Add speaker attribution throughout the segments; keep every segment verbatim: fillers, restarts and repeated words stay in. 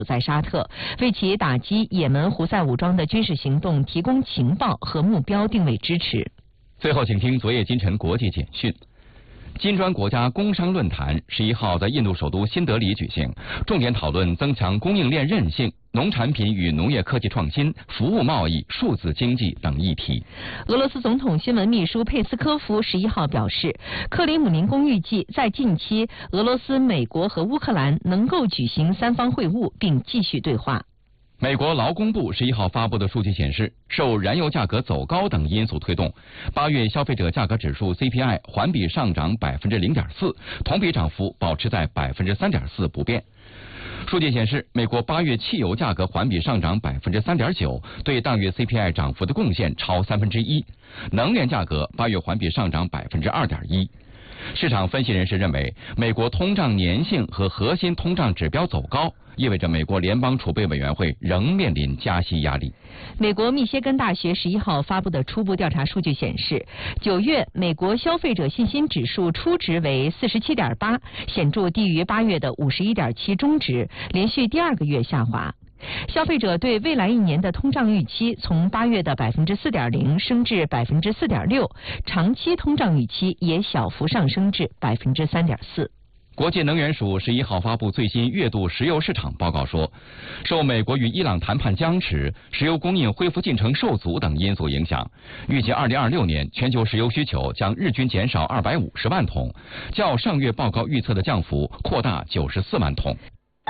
Speaker 1: 在沙特，为其打击也门胡塞武装的军事行动提供情报和目标定位支持。
Speaker 2: 最后，请听昨夜今晨国际简讯。金砖国家工商论坛十一号在印度首都新德里举行，重点讨论增强供应链韧性、农产品与农业科技创新、服务贸易、数字经济等议题。
Speaker 1: 俄罗斯总统新闻秘书佩斯科夫十一号表示，克里姆林宫预计在近期，俄罗斯、美国和乌克兰能够举行三方会晤，并继续对话。
Speaker 2: 美国劳工部十一号发布的数据显示，受燃油价格走高等因素推动，八月消费者价格指数 C P I 环比上涨百分之零点四，同比涨幅保持在百分之三点四不变。数据显示，美国八月汽油价格环比上涨百分之三点九，对当月 C P I 涨幅的贡献超三分之一。能源价格八月环比上涨百分之二点一。市场分析人士认为，美国通胀粘性和核心通胀指标走高，意味着美国联邦储备委员会仍面临加息压力。
Speaker 1: 美国密歇根大学十一号发布的初步调查数据显示，九月美国消费者信心指数初值为四十七点八，显著低于八月的五十一点七中值，连续第二个月下滑。消费者对未来一年的通胀预期从八月的百分之四点零升至百分之四点六，长期通胀预期也小幅上升至百分之三点四。
Speaker 2: 国际能源署十一号发布最新月度石油市场报告说，受美国与伊朗谈判僵持、石油供应恢复进程受阻等因素影响，预计二零二六年全球石油需求将日均减少二百五十万桶，较上月报告预测的降幅扩大九十四万桶。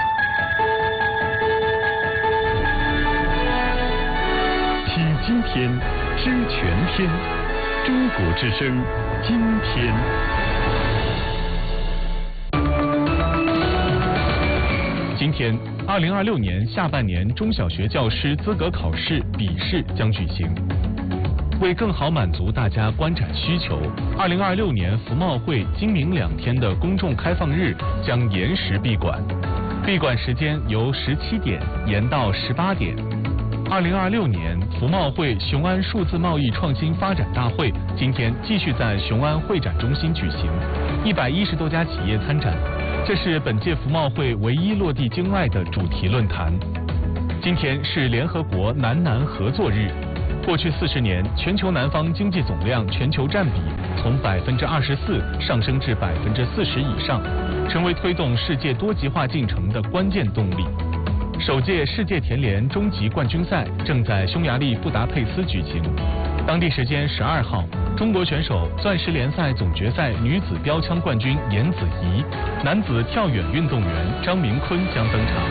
Speaker 3: 听今天，知全天，中国之声，今天。今天，二零二六年下半年中小学教师资格考试笔试将举行。为更好满足大家观展需求，二零二六年服贸会今明两天的公众开放日将延时闭馆，闭馆时间由十七点延到十八点。二零二六年服贸会雄安数字贸易创新发展大会今天继续在雄安会展中心举行，一百一十多家企业参展，这是本届服贸会唯一落地境外的主题论坛。今天是联合国南南合作日。过去四十年，全球南方经济总量全球占比从百分之二十四上升至百分之四十以上，成为推动世界多极化进程的关键动力。首届世界田联终极冠军赛正在匈牙利布达佩斯举行。当地时间十二号，中国选手钻石联赛总决赛女子标枪冠军严子怡、男子跳远运动员张明坤将登场。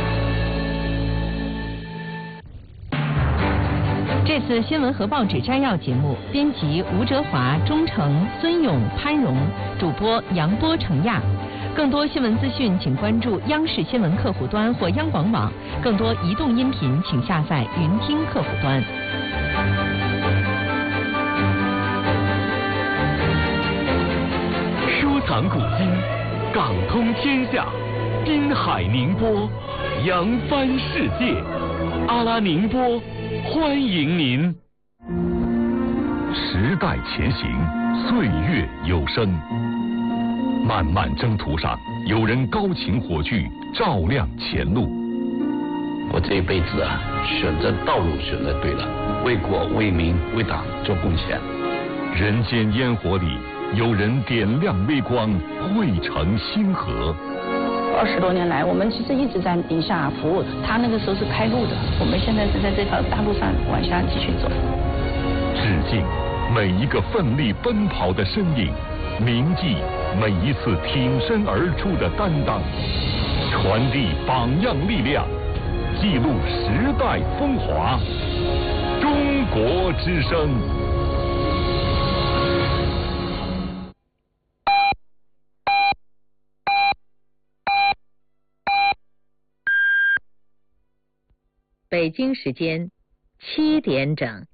Speaker 1: 这次新闻和报纸摘要节目，编辑吴哲华、钟诚、孙勇、潘荣，主播杨波、程亚。更多新闻资讯，请关注央视新闻客户端或央广网。更多移动音频，请下载云听客户端。
Speaker 3: 收藏古今，港通天下，滨海宁波，扬帆世界。阿拉宁波，欢迎您。时代前行，岁月有声。漫漫征途上，有人高擎火炬，照亮前路。
Speaker 4: 我这一辈子啊，选择道路选择对了，为国为民为党做贡献。
Speaker 3: 人间烟火里，有人点亮微光，汇成星河。
Speaker 5: 二十多年来，我们其实一直在宁夏服务，他那个时候是开路的，我们现在是在这条大路上往下继续走。
Speaker 3: 致敬每一个奋力奔跑的身影，铭记每一次挺身而出的担当，传递榜样力量，记录时代风华。中国之声。
Speaker 6: 北京时间七点整。